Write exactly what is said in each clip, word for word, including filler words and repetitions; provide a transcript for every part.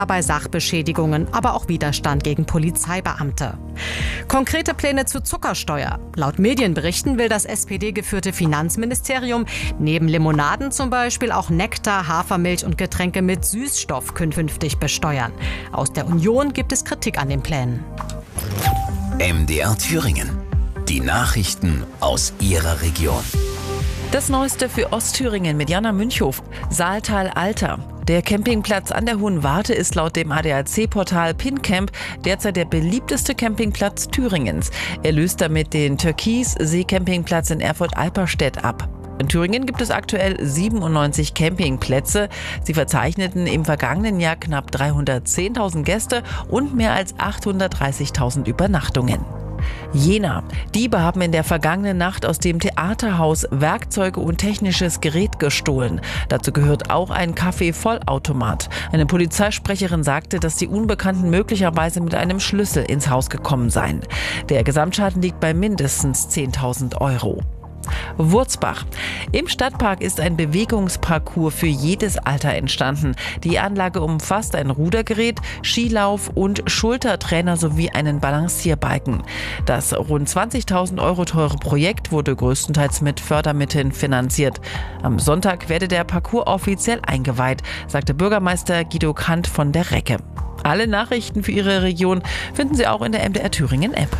bei Sachbeschädigungen, aber auch Widerstand gegen Polizeibeamte. Konkrete Pläne zur Zuckersteuer. Laut Medienberichten will das S P D-geführte Finanzministerium neben Limonaden zum Beispiel auch Nektar, Hafermilch und Getränke mit Süßstoff künftig besteuern. Aus der Union gibt es Kritik an den Plänen. M D R Thüringen. Die Nachrichten aus Ihrer Region. Das Neueste für Ostthüringen mit Jana Münchhof. Saaltal-Alter. Der Campingplatz an der Hohen Warte ist laut dem A D A C-Portal PinCamp derzeit der beliebteste Campingplatz Thüringens. Er löst damit den Türkis-See-Campingplatz in Erfurt-Alperstedt ab. In Thüringen gibt es aktuell siebenundneunzig Campingplätze. Sie verzeichneten im vergangenen Jahr knapp dreihundertzehntausend Gäste und mehr als achthundertdreißigtausend Übernachtungen. Jena. Diebe haben in der vergangenen Nacht aus dem Theaterhaus Werkzeuge und technisches Gerät gestohlen. Dazu gehört auch ein Kaffee-Vollautomat. Eine Polizeisprecherin sagte, dass die Unbekannten möglicherweise mit einem Schlüssel ins Haus gekommen seien. Der Gesamtschaden liegt bei mindestens zehntausend Euro. Wurzbach. Im Stadtpark ist ein Bewegungsparcours für jedes Alter entstanden. Die Anlage umfasst ein Rudergerät, Skilauf und Schultertrainer sowie einen Balancierbalken. Das rund zwanzigtausend Euro teure Projekt wurde größtenteils mit Fördermitteln finanziert. Am Sonntag werde der Parcours offiziell eingeweiht, sagte Bürgermeister Guido Kandt von der Recke. Alle Nachrichten für Ihre Region finden Sie auch in der M D R Thüringen App.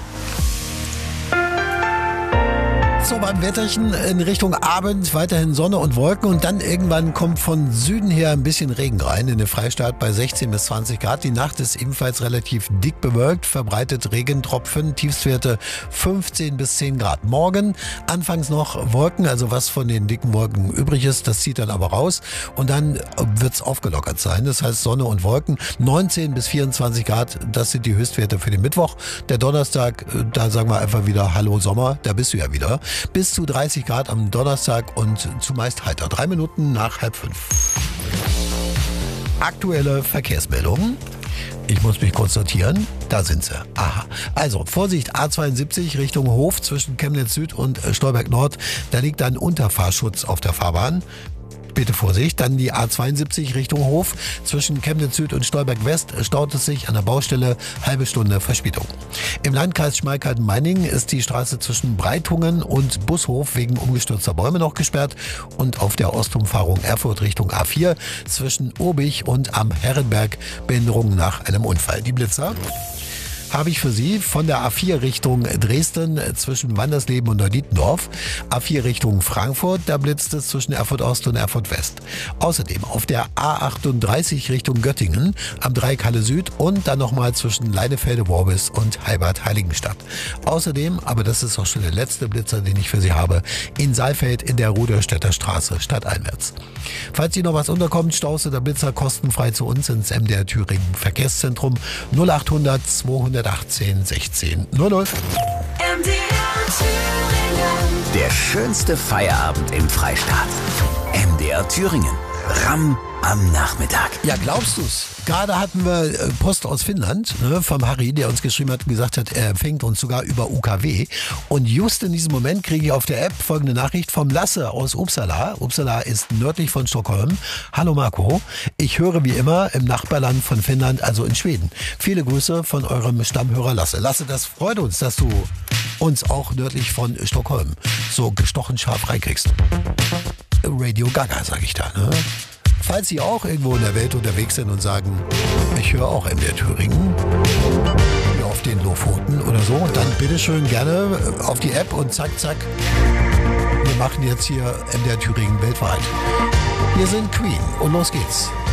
So, beim Wetterchen in Richtung Abend weiterhin Sonne und Wolken und dann irgendwann kommt von Süden her ein bisschen Regen rein in den Freistaat bei sechzehn bis zwanzig Grad. Die Nacht ist ebenfalls relativ dick bewölkt, verbreitet Regentropfen, Tiefstwerte fünfzehn bis zehn Grad. Morgen anfangs noch Wolken, also was von den dicken Wolken übrig ist, das zieht dann aber raus und dann wird's aufgelockert sein. Das heißt Sonne und Wolken, neunzehn bis vierundzwanzig Grad, das sind die Höchstwerte für den Mittwoch. Der Donnerstag, da sagen wir einfach wieder Hallo Sommer, da bist du ja wieder. Bis zu dreißig Grad am Donnerstag und zumeist heiter. Drei Minuten nach halb fünf. Aktuelle Verkehrsmeldungen. Ich muss mich kurz sortieren. Da sind sie. Aha. Also, Vorsicht, A zweiundsiebzig Richtung Hof zwischen Chemnitz Süd und Stolberg Nord. Da liegt ein Unterfahrschutz auf der Fahrbahn. Bitte Vorsicht. Dann die A zweiundsiebzig Richtung Hof. Zwischen Chemnitz Süd und Stolberg West staut es sich an der Baustelle. Halbe Stunde Verspätung. Im Landkreis Schmalkalden-Meiningen ist die Straße zwischen Breitungen und Bushof wegen umgestürzter Bäume noch gesperrt. Und auf der Ostumfahrung Erfurt Richtung A vier zwischen Urbich und am Herrenberg Behinderungen nach einem Unfall. Die Blitzer habe ich für Sie von der A vier Richtung Dresden zwischen Wandersleben und Neudietendorf. A vier Richtung Frankfurt, da blitzt es zwischen Erfurt Ost und Erfurt West. Außerdem auf der A achtunddreißig Richtung Göttingen am Dreieck Halle Süd und dann nochmal zwischen Leinefelde-Worbis und Heibad-Heiligenstadt. Außerdem, aber das ist auch schon der letzte Blitzer, den ich für Sie habe, in Saalfeld in der Ruderstädter Straße stadteinwärts. Falls Ihnen noch was unterkommt, Staus oder Blitzer kostenfrei zu uns ins M D R Thüringen Verkehrszentrum null achthundert zweihundertachtzehn sechzehn null null. M D R Thüringen. Der schönste Feierabend im Freistaat. M D R Thüringen. Ramm am Nachmittag. Ja, glaubst du's? Gerade hatten wir Post aus Finnland, ne, vom Harry, der uns geschrieben hat und gesagt hat, er empfängt uns sogar über U K W. Und just in diesem Moment kriege ich auf der App folgende Nachricht vom Lasse aus Uppsala. Uppsala ist nördlich von Stockholm. Hallo Marco, ich höre wie immer im Nachbarland von Finnland, also in Schweden. Viele Grüße von eurem Stammhörer Lasse. Lasse, das freut uns, dass du uns auch nördlich von Stockholm so gestochen scharf reinkriegst. Radio Gaga, sag ich da, ne? Falls Sie auch irgendwo in der Welt unterwegs sind und sagen, ich höre auch M D R Thüringen, hier auf den Lofoten oder so, dann bitteschön gerne auf die App und zack, zack. Wir machen jetzt hier M D R Thüringen weltweit. Wir sind Queen und los geht's.